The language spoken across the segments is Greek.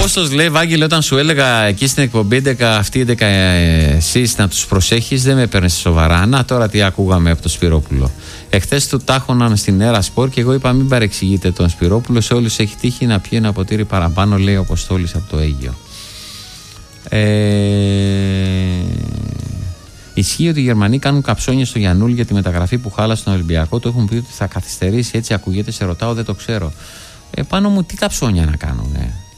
Απόστολος λέει, Βάγγελε, όταν σου έλεγα εκεί στην εκπομπή 11 αυτή 11 εσείς να τους προσέχεις, δεν με έπαιρνες σοβαρά. Να τώρα τι ακούγαμε από τον Σπυρόπουλο. Εχθές του τάχωναν στην Έρα Σπορ και εγώ είπα μην παρεξηγείτε τον Σπυρόπουλο. Σε όλους έχει τύχει να πιει ένα ποτήρι παραπάνω, λέει ο Αποστόλης από το Αίγυο. Ισχύει ότι οι Γερμανοί κάνουν καψόνια στο Γιαννούλη για τη μεταγραφή που χάλασε στον Ολυμπιακό. Το έχουν πει ότι θα καθυστερήσει, έτσι ακούγεται. Σε ρωτάω, δεν το ξέρω. Πάνω μου τι καψόνια να κάνουν.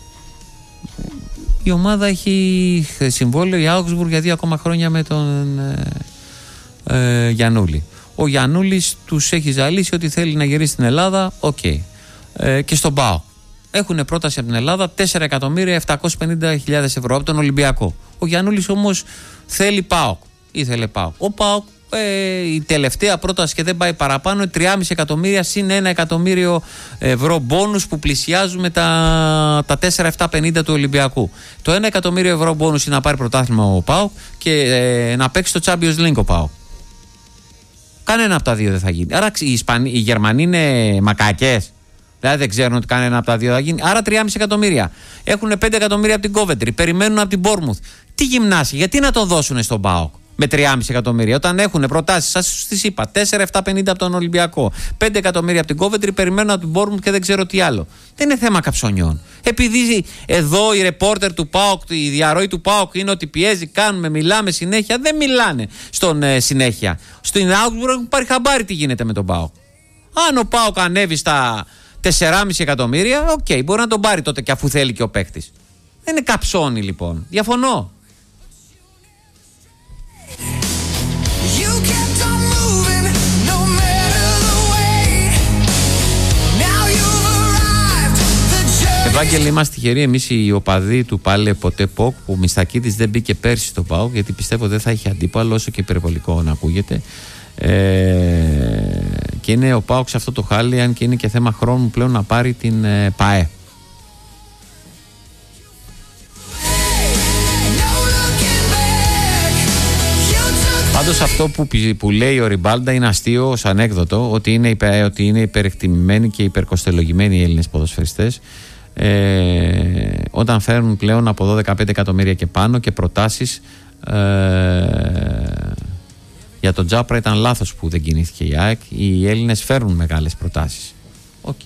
Η ομάδα έχει συμβόλαιο η Augsburg για 2 ακόμα χρόνια με τον Γιαννούλη. Ο Γιαννούλης τους έχει ζαλίσει ότι θέλει να γυρίσει στην Ελλάδα. Οκ. Και στον ΠΑΟΚ έχουν πρόταση από την Ελλάδα 4.750.000 ευρώ από τον Ολυμπιακό. Ο Γιαννούλης όμως θέλει ΠΑΟΚ. Ήθελε ΠΑΟΚ. Ο ΠΑΟΚ η τελευταία πρόταση και δεν πάει παραπάνω, 3,5 εκατομμύρια συν 1 εκατομμύριο ευρώ μπόνους που πλησιάζουν με τα 4.750 του Ολυμπιακού. Το 1 εκατομμύριο ευρώ μπόνους είναι να πάρει πρωτάθλημα ο ΠΑΟΚ και να παίξει το Champions League ο ΠΑΟΚ. Κανένα από τα δύο δεν θα γίνει. Άρα οι Γερμανοί είναι μακάκες. Δηλαδή δεν ξέρουν ότι κανένα από τα δύο θα γίνει. Άρα 3,5 εκατομμύρια. Έχουν 5 εκατομμύρια από την Coventry. Περιμένουν από την Bournemouth. Τι γυμνάσια, γιατί να το δώσουν στον ΠΑΟΚ με 3,5 εκατομμύρια, όταν έχουν προτάσεις, σας τις είπα, 4.750 από τον Ολυμπιακό, 5 εκατομμύρια από την Coventry, περιμένουν από την Bournemouth και δεν ξέρω τι άλλο. Δεν είναι θέμα καψονιών. Επειδή εδώ οι ρεπόρτερ του ΠΑΟΚ, η διαρροή του ΠΑΟΚ είναι ότι πιέζει, κάνουμε, μιλάμε συνέχεια, δεν μιλάνε συνέχεια. Στην Augsburg πάρει χαμπάρι τι γίνεται με τον ΠΑΟΚ. Αν ο ΠΑΟΚ ανέβει στα 4,5 εκατομμύρια, οκ, μπορεί να τον πάρει τότε και αφού θέλει και ο παίκτης. Δεν είναι καψόνι λοιπόν. Διαφωνώ. Ευάγγελοι, είμαστε τυχεροί εμείς οι οπαδοί του Πάλε ποτέ ΠΟΚ που Μιστακίδης δεν μπήκε πέρσι στο ΠΑΟΚ, γιατί πιστεύω δεν θα είχε αντίπαλο, όσο και υπερβολικό να ακούγεται. Και είναι ο ΠΑΟΚ σε αυτό το χάλι, αν και είναι και θέμα χρόνου πλέον να πάρει την ΠΑΕ. Πάντως αυτό που λέει ο Ριμπάλντα είναι αστείο ως ανέκδοτο, ότι είναι υπερεκτιμημένοι και υπερκοστολογημένοι οι Έλληνες ποδοσφαιριστές, όταν φέρνουν πλέον από 12-15 εκατομμύρια και πάνω και προτάσεις. Για τον Τζάπρα ήταν λάθος που δεν κινήθηκε η ΑΕΚ. Οι Έλληνες φέρνουν μεγάλες προτάσεις. Οκ.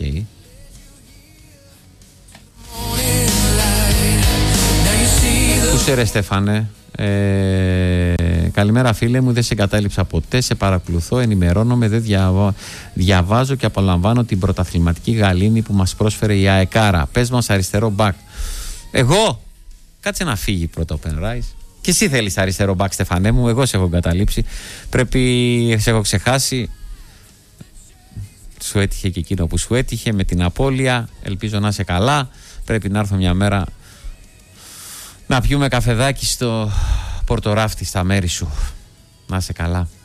Πού σε ρε Στέφανε. Καλημέρα φίλε μου, δεν σε εγκατάλειψα ποτέ, σε παρακολουθώ, ενημερώνομαι, δεν διαβάζω και απολαμβάνω την πρωταθληματική γαλήνη που μας πρόσφερε η ΑΕΚάρα. Πες μας αριστερό μπακ. Εγώ, κάτσε να φύγει πρώτα ο Πενράις. Και εσύ θέλεις αριστερό μπακ, Στεφανέ μου, εγώ σε έχω εγκαταλείψει. Σε έχω ξεχάσει. Σου έτυχε και εκείνο που σου έτυχε με την απώλεια. Ελπίζω να είσαι καλά. Πρέπει να έρθω μια μέρα να πιούμε καφεδάκι στο Πορτοράφτη, στα μέρη σου. Να είσαι καλά.